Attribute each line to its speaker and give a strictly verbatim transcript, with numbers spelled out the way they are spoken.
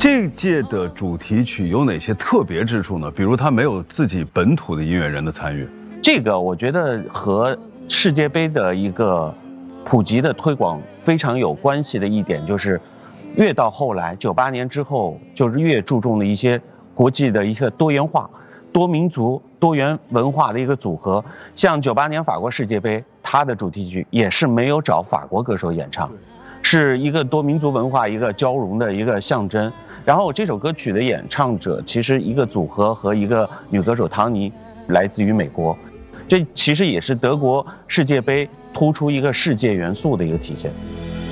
Speaker 1: 这届的主题曲有哪些特别之处呢？比如它没有自己本土的音乐人的参与。
Speaker 2: 这个我觉得和世界杯的一个普及的推广非常有关系的一点，就是越到后来，九八年之后，就是越注重的一些国际的一个多元化、多民族、多元文化的一个组合。像九八年法国世界杯，它的主题曲也是没有找法国歌手演唱，是一个多民族文化一个交融的一个象征。然后这首歌曲的演唱者其实一个组合和一个女歌手唐尼，来自于美国。这其实也是德国世界杯突出一个世界元素的一个体现。